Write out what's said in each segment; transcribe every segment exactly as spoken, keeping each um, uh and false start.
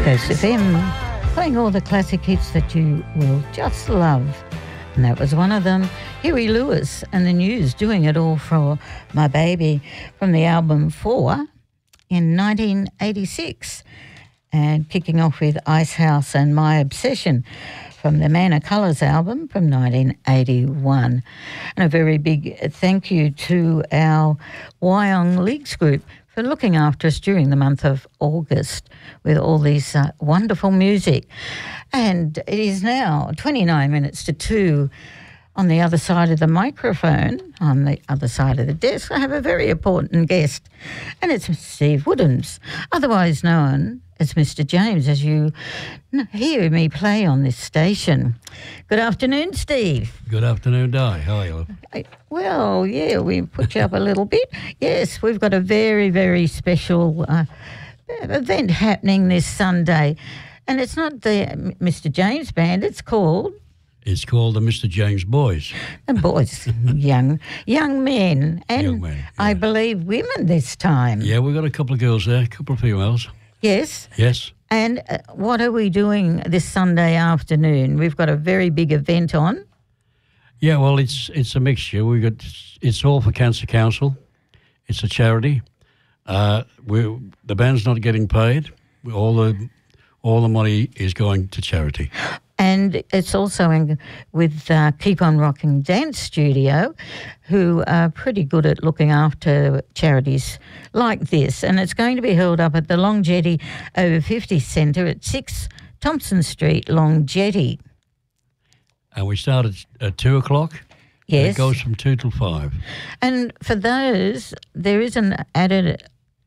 Coast F M, playing all the classic hits that you will just love. And that was one of them, Huey Lewis and the News, doing it all for my baby, from the album Four in nineteen eighty-six. And kicking off with Icehouse and My Obsession from the Man of Colours album from nineteen eighty-one. And a very big thank you to our Wyong Leagues group for looking after us during the month of August with all these uh, wonderful music. And it is now twenty-nine minutes to two. On the other side of the microphone, on the other side of the desk, I have a very important guest, and it's Steve Woodhams, otherwise known as Mister James, as you hear me play on this station. Good afternoon, Steve. Good afternoon, Di. How are you? Well, yeah, we put you up a little bit. Yes, we've got a very, very special uh, event happening this Sunday, and it's not the Mister James Band, it's called... It's called the Mister James Boys. The boys, young young men, and young men, yeah. I believe women this time. Yeah, we've got a couple of girls there, a couple of females. Yes? Yes. And uh, what are we doing this Sunday afternoon? We've got a very big event on. Yeah, well, it's it's a mixture. We got it's all for Cancer Council. It's a charity. Uh, we the band's not getting paid. All the all the money is going to charity. And it's also in, with uh, Keep On Rocking Dance Studio, who are pretty good at looking after charities like this. And it's going to be held up at the Long Jetty Over fifty Centre at six Thompson Street, Long Jetty. And we start at, at two o'clock. Yes. And it goes from two till five. And for those, there is an added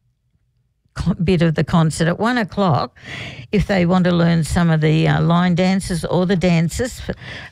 bit of the concert at one o'clock if they want to learn some of the uh, line dances or the dances.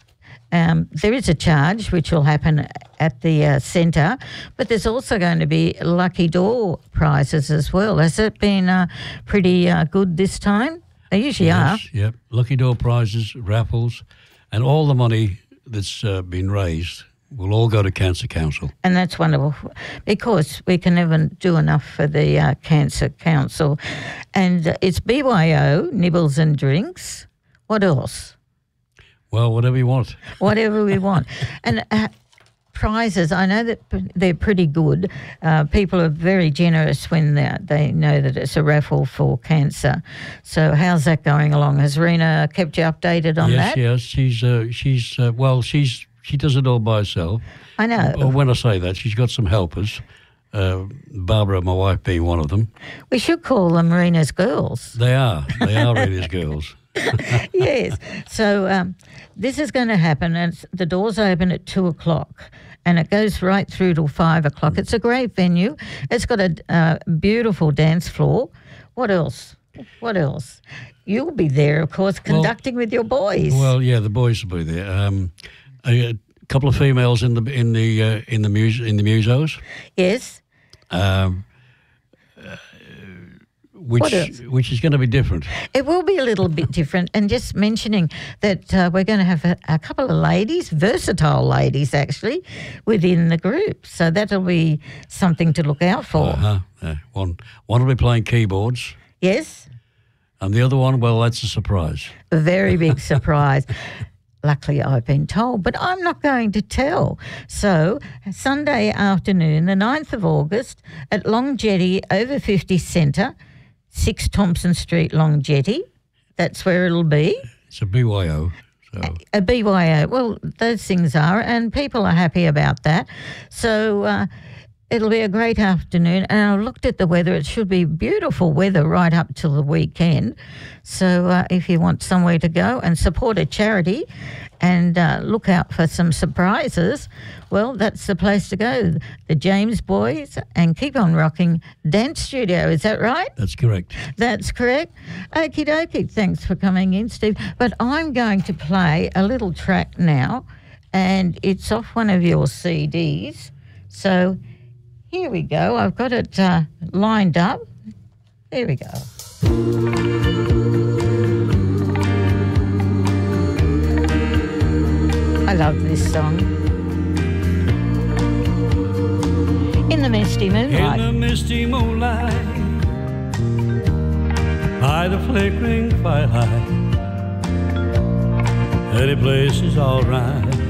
Um, there is a charge which will happen at the uh, centre, but there's also going to be lucky door prizes as well. Has it been uh, pretty uh, good this time? They usually yes, are. Yep, lucky door prizes, raffles, and all the money that's uh, been raised will all go to Cancer Council. And that's wonderful, because we can never do enough for the uh, Cancer Council. And uh, it's B Y O, Nibbles and Drinks. What else? Well, whatever you want. Whatever we want. And uh, prizes, I know that they're pretty good. Uh, people are very generous when they know that it's a raffle for cancer. So how's that going along? Has Rena kept you updated on yes, that? Yes, she's, uh, she's uh, well, she's... She does it all by herself. I know. Well, when I say that, she's got some helpers, uh, Barbara, my wife, being one of them. We should call them Rena's girls. They are. They are Rena's girls. Yes. So um, this is going to happen, and it's, the doors open at two o'clock, and it goes right through till five o'clock. It's a great venue. It's got a uh, beautiful dance floor. What else? What else? You'll be there, of course, conducting well, with your boys. Well, yeah, the boys will be there. Um, A, a couple of females in the in the uh, in the muse in the musos. Yes. Um, uh, which which is going to be different. It will be a little bit different. And just mentioning that uh, we're going to have a, a couple of ladies, versatile ladies actually, within the group. So that'll be something to look out for. Uh-huh. Uh, one one will be playing keyboards. Yes. And the other one, well, that's a surprise. A very big surprise. Luckily, I've been told, but I'm not going to tell. So, Sunday afternoon, the ninth of August, at Long Jetty Over fifty Centre, six Thompson Street, Long Jetty. That's where it'll be. It's a B Y O. So. A, a B Y O. Well, those things are, and people are happy about that. So, uh, it'll be a great afternoon, and I looked at the weather. It should be beautiful weather right up till the weekend. So uh, if you want somewhere to go and support a charity and uh, look out for some surprises, well, that's the place to go. The James Boys and Keep On Rocking Dance Studio. Is that right? That's correct. That's correct. Okie dokie. Thanks for coming in, Steve. But I'm going to play a little track now, and it's off one of your C Ds. So... here we go. I've got it uh, lined up. There we go. I love this song. In the misty moonlight. In the misty moonlight, by the flickering firelight. Any place is alright.